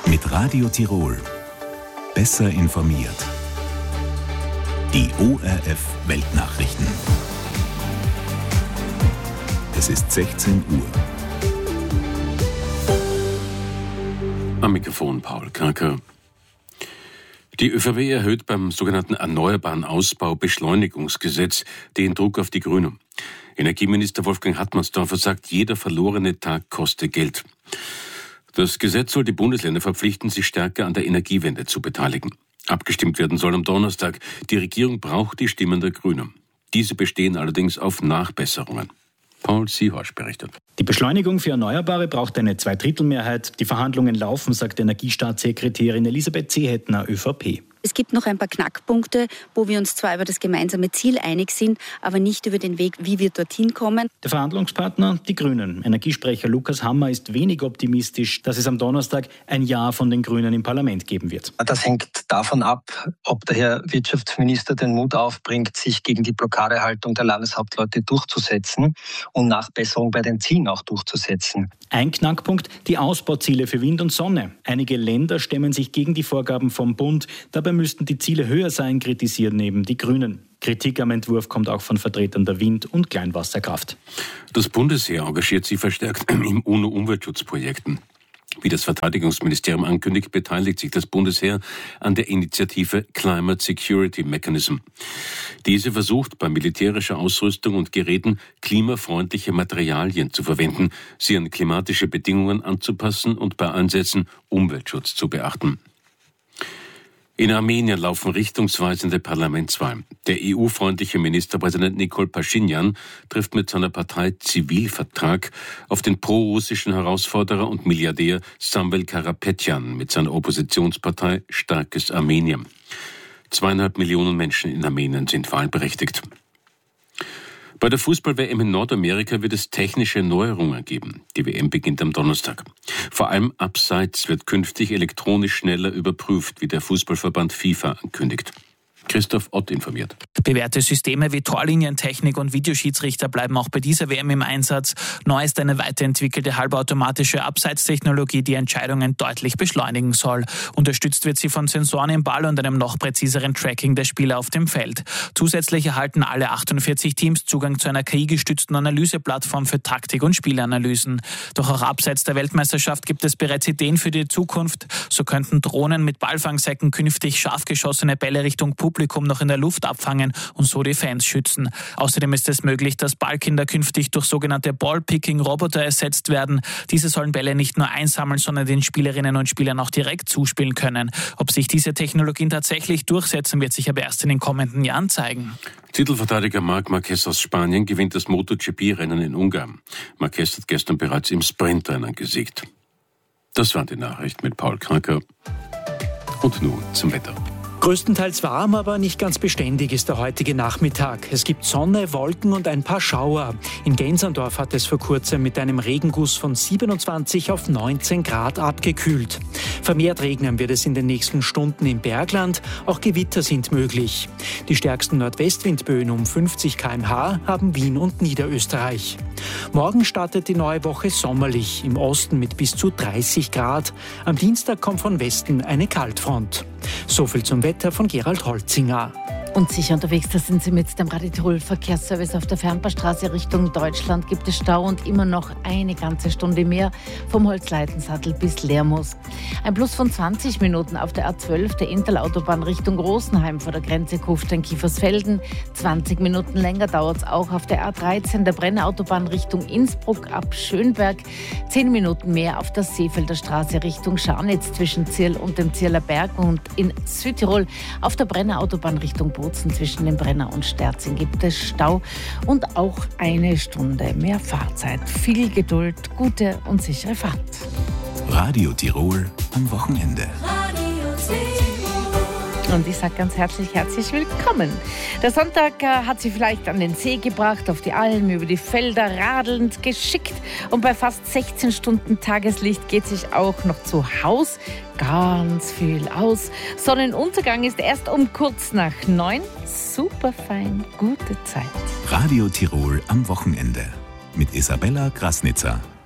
Mit Radio Tirol. Besser informiert. Die ORF Weltnachrichten. Es ist 16 Uhr. Am Mikrofon Paul Kranker. Die ÖVP erhöht beim sogenannten Erneuerbaren Ausbau Beschleunigungsgesetz den Druck auf die Grünen. Energieminister Wolfgang Hartmannsdorfer sagt, jeder verlorene Tag koste Geld. Das Gesetz soll die Bundesländer verpflichten, sich stärker an der Energiewende zu beteiligen. Abgestimmt werden soll am Donnerstag. Die Regierung braucht die Stimmen der Grünen. Diese bestehen allerdings auf Nachbesserungen. Paul Siehorsch berichtet. Die Beschleunigung für Erneuerbare braucht eine Zweidrittelmehrheit. Die Verhandlungen laufen, sagt Energiestaatssekretärin Elisabeth Seehettner, ÖVP. Es gibt noch ein paar Knackpunkte, wo wir uns zwar über das gemeinsame Ziel einig sind, aber nicht über den Weg, wie wir dorthin kommen. Der Verhandlungspartner, die Grünen. Energiesprecher Lukas Hammer ist wenig optimistisch, dass es am Donnerstag ein Ja von den Grünen im Parlament geben wird. Das hängt davon ab, ob der Herr Wirtschaftsminister den Mut aufbringt, sich gegen die Blockadehaltung der Landeshauptleute durchzusetzen und Nachbesserung bei den Zielen auch durchzusetzen. Ein Knackpunkt, die Ausbauziele für Wind und Sonne. Einige Länder stemmen sich gegen die Vorgaben vom Bund. Dabei müssten die Ziele höher sein, kritisieren neben die Grünen. Kritik am Entwurf kommt auch von Vertretern der Wind- und Kleinwasserkraft. Das Bundesheer engagiert sich verstärkt im UNO-Umweltschutzprojekten. Wie das Verteidigungsministerium ankündigt, beteiligt sich das Bundesheer an der Initiative Climate Security Mechanism. Diese versucht, bei militärischer Ausrüstung und Geräten klimafreundliche Materialien zu verwenden, sie an klimatische Bedingungen anzupassen und bei Einsätzen Umweltschutz zu beachten. In Armenien laufen richtungsweisende Parlamentswahlen. Der EU-freundliche Ministerpräsident Nikol Paschinjan trifft mit seiner Partei Zivilvertrag auf den pro-russischen Herausforderer und Milliardär Samvel Karapetyan mit seiner Oppositionspartei Starkes Armenien. 2,5 Millionen Menschen in Armenien sind wahlberechtigt. Bei der Fußball-WM in Nordamerika wird es technische Neuerungen geben. Die WM beginnt am Donnerstag. Vor allem abseits wird künftig elektronisch schneller überprüft, wie der Fußballverband FIFA ankündigt. Christoph Ott informiert. Bewährte Systeme wie Torlinientechnik und Videoschiedsrichter bleiben auch bei dieser WM im Einsatz. Neu ist eine weiterentwickelte halbautomatische Abseitstechnologie, die Entscheidungen deutlich beschleunigen soll. Unterstützt wird sie von Sensoren im Ball und einem noch präziseren Tracking der Spieler auf dem Feld. Zusätzlich erhalten alle 48 Teams Zugang zu einer KI-gestützten Analyseplattform für Taktik- und Spielanalysen. Doch auch abseits der Weltmeisterschaft gibt es bereits Ideen für die Zukunft. So könnten Drohnen mit Ballfangsäcken künftig scharf geschossene Bälle Richtung Publikum noch in der Luft abfangen und so die Fans schützen. Außerdem ist es möglich, dass Ballkinder künftig durch sogenannte Ball-Picking-Roboter ersetzt werden. Diese sollen Bälle nicht nur einsammeln, sondern den Spielerinnen und Spielern auch direkt zuspielen können. Ob sich diese Technologien tatsächlich durchsetzen, wird sich aber erst in den kommenden Jahren zeigen. Titelverteidiger Marc Marquez aus Spanien gewinnt das MotoGP-Rennen in Ungarn. Marquez hat gestern bereits im Sprintrennen gesiegt. Das waren die Nachrichten mit Paul Kranker. Und nun zum Wetter. Größtenteils warm, aber nicht ganz beständig ist der heutige Nachmittag. Es gibt Sonne, Wolken und ein paar Schauer. In Genserndorf hat es vor kurzem mit einem Regenguss von 27 auf 19 Grad abgekühlt. Vermehrt regnen wird es in den nächsten Stunden im Bergland. Auch Gewitter sind möglich. Die stärksten Nordwestwindböen um 50 km/h haben Wien und Niederösterreich. Morgen startet die neue Woche sommerlich, im Osten mit bis zu 30 Grad. Am Dienstag kommt von Westen eine Kaltfront. So viel zum Wetter von Gerald Holzinger. Und sicher unterwegs, da sind Sie mit dem Radio Tirol Verkehrsservice auf der Fernbahnstraße Richtung Deutschland. Gibt es Stau und immer noch eine ganze Stunde mehr vom Holzleitensattel bis Lermoos. Ein Plus von 20 Minuten auf der A12, der Inntalautobahn Richtung Rosenheim vor der Grenze Kufstein-Kiefersfelden. 20 Minuten länger dauert es auch auf der A13, der Brennerautobahn Richtung Innsbruck ab Schönberg. 10 Minuten mehr auf der Seefelder Straße Richtung Scharnitz zwischen Zirl und dem Zirler Berg und in Südtirol auf der Brennerautobahn Richtung Bozen zwischen dem Brenner und Sterzing gibt es Stau und auch eine Stunde mehr Fahrzeit. Viel Geduld, gute und sichere Fahrt. Radio Tirol am Wochenende. Und ich sage ganz herzlich willkommen. Der Sonntag hat Sie vielleicht an den See gebracht, auf die Alm, über die Felder radelnd geschickt. Und bei fast 16 Stunden Tageslicht geht sich auch noch zu Haus ganz viel aus. Sonnenuntergang ist erst um kurz nach 9. Super fein, gute Zeit. Radio Tirol am Wochenende mit Isabella Grasnitzer.